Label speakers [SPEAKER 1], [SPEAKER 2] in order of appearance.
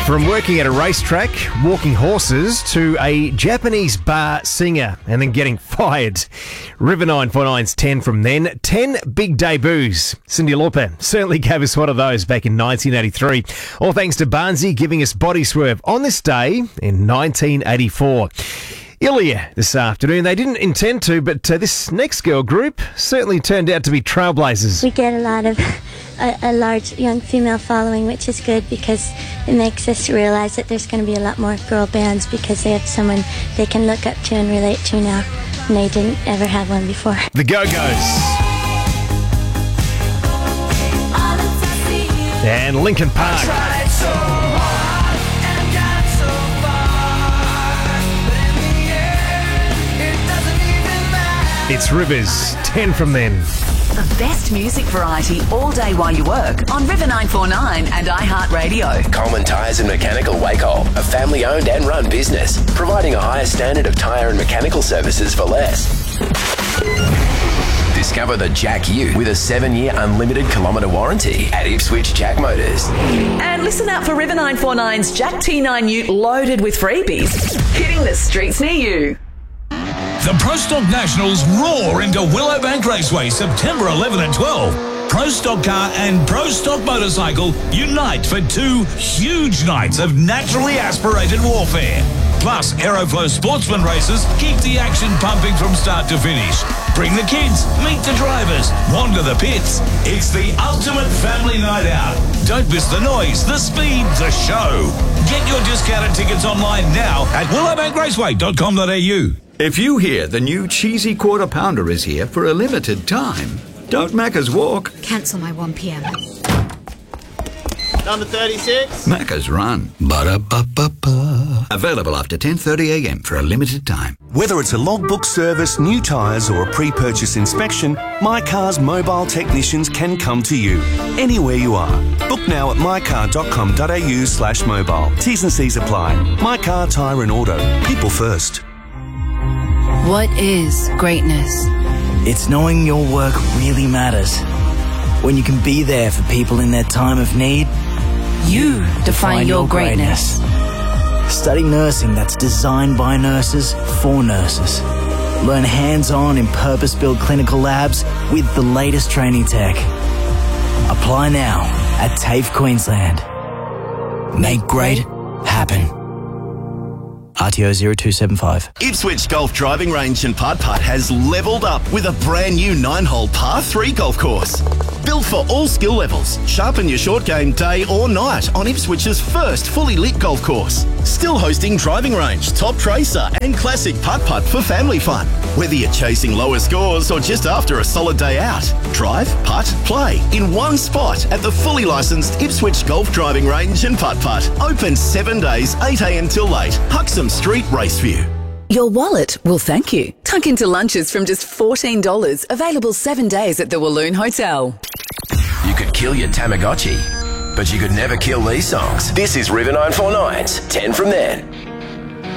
[SPEAKER 1] From working at a racetrack, walking horses, to a Japanese bar singer and then getting fired. River 949's 10 from then. 10 big debuts. Cyndi Lauper certainly gave us one of those back in 1983. All thanks to Barnsey giving us Body Swerve on this day in 1984. Ilya this afternoon. They didn't intend to, but this next girl group certainly turned out to be trailblazers.
[SPEAKER 2] We get a lot of a large young female following, which is good because it makes us realize that there's going to be a lot more girl bands because they have someone they can look up to and relate to now, and they didn't ever have one before.
[SPEAKER 1] The Go-Go's. And Linkin Park. It's Rivers, 10 from then.
[SPEAKER 3] The best music variety all day while you work on River 949 and iHeartRadio.
[SPEAKER 4] Coleman Tyres and Mechanical Wacol, a family-owned and run business, providing a higher standard of tyre and mechanical services for less. Discover the Jack U with a 7-year unlimited kilometre warranty at Ipswich Jack Motors.
[SPEAKER 3] And listen out for River 949's Jack T9 Ute loaded with freebies, hitting the streets near you.
[SPEAKER 5] The Pro Stock Nationals roar into Willowbank Raceway September 11 and 12. Pro Stock Car and Pro Stock Motorcycle unite for 2 huge nights of naturally aspirated warfare. Plus, Aeroflow Sportsman races keep the action pumping from start to finish. Bring the kids, meet the drivers, wander the pits. It's the ultimate family night out. Don't miss the noise, the speed, the show. Get your discounted tickets online now at willowbankraceway.com.au.
[SPEAKER 6] If you hear the new cheesy quarter pounder is here for a limited time, don't Macca's walk.
[SPEAKER 7] Cancel my 1 p.m.
[SPEAKER 8] Number 36.
[SPEAKER 6] Macca's run. Ba-da-ba-ba-ba. Available after 10:30 a.m. for a limited time.
[SPEAKER 9] Whether it's a logbook service, new tyres or a pre-purchase inspection, My Car's mobile technicians can come to you anywhere you are. Book now at mycar.com.au/mobile. T's and C's apply. My Car Tyre and Auto. People first.
[SPEAKER 10] What is greatness?
[SPEAKER 11] It's knowing your work really matters. When you can be there for people in their time of need.
[SPEAKER 10] You define your greatness.
[SPEAKER 11] Study nursing that's designed by nurses for nurses. Learn hands-on in purpose-built clinical labs with the latest training tech. Apply now at TAFE Queensland. Make great happen. RTO 0275.
[SPEAKER 12] Ipswich Golf Driving Range and Putt has levelled up with a brand new 9-hole par 3 golf course. Built for all skill levels. Sharpen your short game day or night on Ipswich's first fully lit golf course. Still hosting driving range, top tracer and classic putt-putt for family fun. Whether you're chasing lower scores or just after a solid day out, drive, putt, play in one spot at the fully licensed Ipswich Golf Driving Range and Putt. Open 7 days, 8 a.m. till late. Huxham Street, Raceview.
[SPEAKER 3] Your wallet will thank you. Tuck into lunches from just $14. Available 7 days at the Walloon Hotel.
[SPEAKER 4] You could kill your Tamagotchi, but you could never kill these songs. This is River 949's 10 from then.